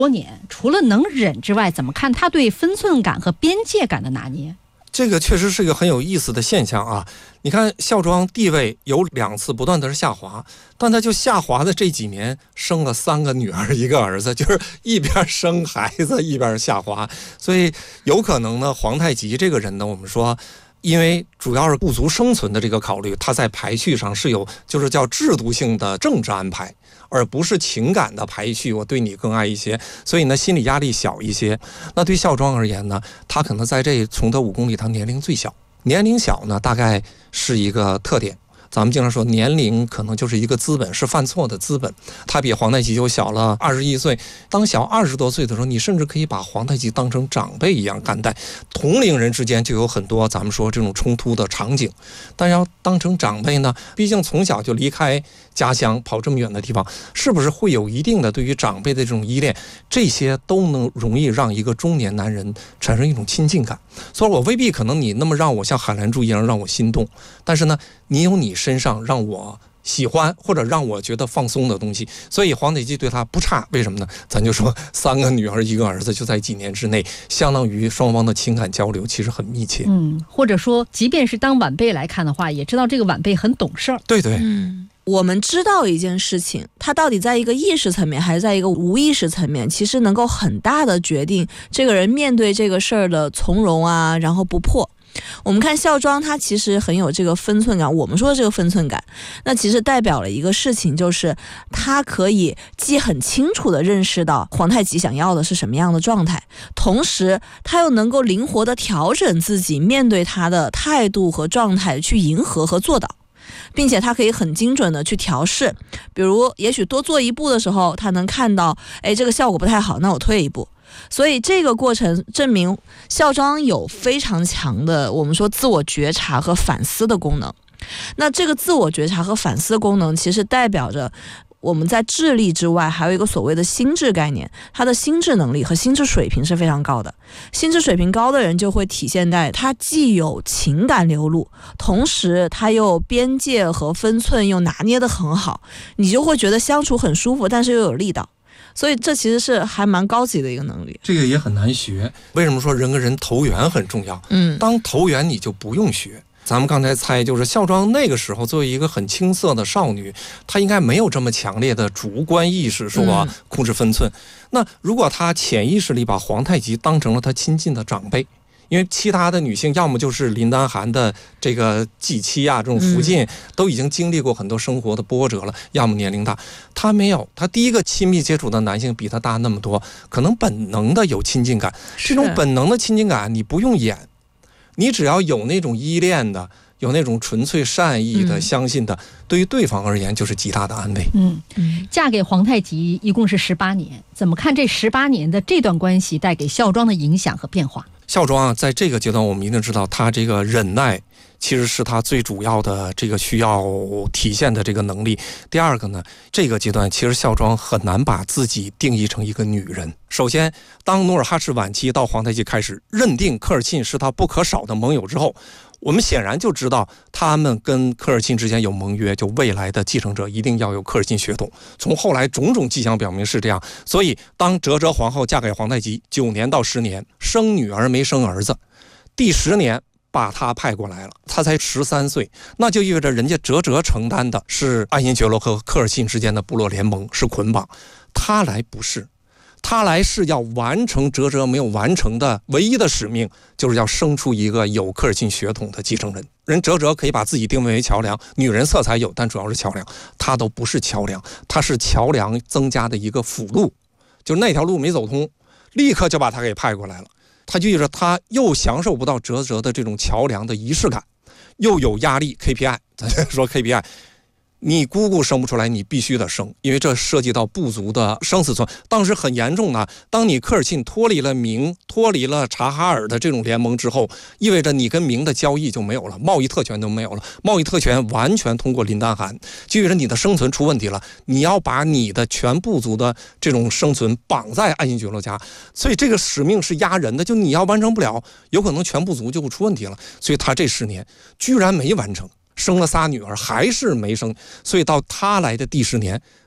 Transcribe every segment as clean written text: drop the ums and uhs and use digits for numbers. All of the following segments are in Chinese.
多年，除了能忍之外，怎么看他对分寸感和边界感的拿捏？ 这个确实是一个很有意思的现象啊！你看孝庄地位有2次不断的是下滑，但他就下滑的这几年生了3个女儿1个儿子，就是一边生孩子一边下滑。所以有可能呢，皇太极这个人呢，我们说因为主要是部族生存的这个考虑，他在排序上是有就是叫制度性的政治安排，而不是情感的排序，我对你更爱一些，所以呢心理压力小一些。那对孝庄而言呢，他可能在这崇德武功里他年龄最小，年龄小呢大概是一个特点。咱们经常说年龄可能就是一个资本，是犯错的资本。他比皇太极就小了21岁，当小20多岁的时候，你甚至可以把皇太极当成长辈一样看待。同龄人之间就有很多咱们说这种冲突的场景，但要当成长辈呢，毕竟从小就离开家乡跑这么远的地方，是不是会有一定的对于长辈的这种依恋？这些都能容易让一个中年男人产生一种亲近感。所以我未必可能你那么让我像海兰珠一样让我心动，但是呢，你有你身上让我喜欢或者让我觉得放松的东西。所以皇太极对他不差，为什么呢？咱就说3个女儿1个儿子，就在几年之内，相当于双方的情感交流其实很密切。 或者说即便是当晚辈来看的话，也知道这个晚辈很懂事儿。 对对， 我们知道一件事情，它到底在一个意识层面还是在一个无意识层面，其实能够很大的决定这个人面对这个事儿的从容啊，然后不破。我们看孝庄，他其实很有这个分寸感。我们说的这个分寸感，那其实代表了一个事情，就是他可以既很清楚地认识到皇太极想要的是什么样的状态，同时他又能够灵活地调整自己面对他的态度和状态，去迎合和做到。并且他可以很精准的去调试，比如也许多做一步的时候，他能看到这个效果不太好，那我退一步。所以这个过程证明孝庄有非常强的我们说自我觉察和反思的功能。那这个自我觉察和反思功能其实代表着我们在智力之外还有一个所谓的心智概念，他的心智能力和心智水平是非常高的。心智水平高的人就会体现在他既有情感流露，同时他又边界和分寸又拿捏得很好，你就会觉得相处很舒服，但是又有力道。所以这其实是还蛮高级的一个能力， 这个也很难学。为什么说人跟人投缘很重要？当投缘你就不用学。咱们刚才猜，就是孝庄那个时候作为一个很青涩的少女，她应该没有这么强烈的主观意识，说控制分寸。那如果她潜意识里把皇太极当成了她亲近的长辈，因为其他的女性要么就是林丹汗的这个继妻啊，这种福晋都已经经历过很多生活的波折了，要么年龄大，她没有，她第一个亲密接触的男性比她大那么多，可能本能的有亲近感。这种本能的亲近感你不用演，你只要有那种依恋的，有那种纯粹善意的、相信的，对于对方而言就是极大的安慰。 嫁给皇太极一共是18年，怎么看这18年的这段关系带给孝庄的影响和变化？ 孝庄在这个阶段，我们一定知道，他这个忍耐其实是他最主要的这个需要体现的这个能力。第二个呢，这个阶段其实孝庄很难把自己定义成一个女人。首先，当努尔哈赤晚期到皇太极开始认定科尔沁是他不可少的盟友之后，我们显然就知道他们跟科尔沁之间有盟约，就未来的继承者一定要有科尔沁血统。从后来种种迹象表明是这样。所以当哲哲皇后嫁给皇太极9年到10年，生女儿没生儿子，第10年把他派过来了，他才13岁，那就意味着人家哲哲承担的是爱新觉罗和科尔沁之间的部落联盟，是捆绑，他来不是。他来是要完成哲哲没有完成的唯一的使命，就是要生出一个有科尔沁血统的继承人。人哲哲可以把自己定位为桥梁，女人色彩有，但主要是桥梁，他都不是桥梁，他是桥梁增加的一个辅路，就是那条路没走通，立刻就把他给派过来了。他就意味着他又享受不到哲哲的这种桥梁的仪式感，又有压力 KPI， 咱说 KPI，你姑姑生不出来，你必须得生，因为这涉及到部族的生死存。当时很严重呢，当你科尔沁脱离了明，脱离了察哈尔的这种联盟之后，意味着你跟明的交易就没有了，贸易特权都没有了，贸易特权完全通过林丹汗，就意味着你的生存出问题了，你要把你的全部族的这种生存绑在爱新觉罗家，所以这个使命是压人的，就你要完成不了，有可能全部族就会出问题了。所以他这10年居然没完成，生了3女儿还是没生，所以到他来的第10年，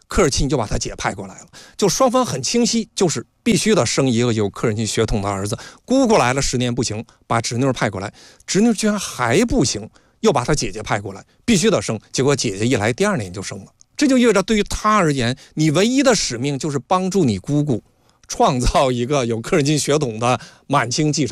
科尔沁就把他姐派过来了，就双方很清晰，就是必须得生一个有科尔沁血统的儿子。姑姑来了10年不行，把侄女派过来，侄女居然还不行，又把他姐姐派过来，必须得生。结果姐姐一来，第2年就生了。这就意味着对于他而言，你唯一的使命就是帮助你姑姑创造一个有科尔沁血统的满清继承。